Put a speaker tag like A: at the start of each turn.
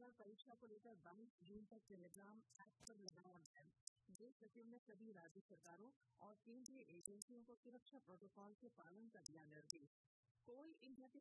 A: और परीक्षा को लेकर 22 जून तक टेलीग्राम ऐप पर लगाया बैन। गृह सचिव ने सभी राज्य सरकारों और केंद्रीय एजेंसियों को सुरक्षा प्रोटोकॉल के पालन का दिया निर्देश। कोल इंडिया के